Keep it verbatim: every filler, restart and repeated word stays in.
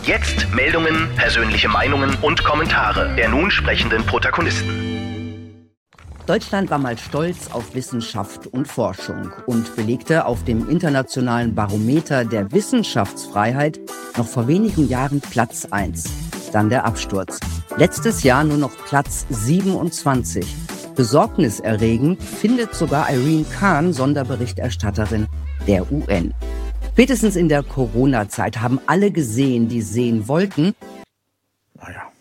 Jetzt Meldungen, persönliche Meinungen und Kommentare der nun sprechenden Protagonisten. Deutschland war mal stolz auf Wissenschaft und Forschung und belegte auf dem internationalen Barometer der Wissenschaftsfreiheit noch vor wenigen Jahren Platz eins. Dann der Absturz. Letztes Jahr nur noch Platz siebenundzwanzig. Besorgniserregend findet sogar Irene Khan, Sonderberichterstatterin der U N. Spätestens in der Corona-Zeit haben alle gesehen, die sehen wollten. Naja.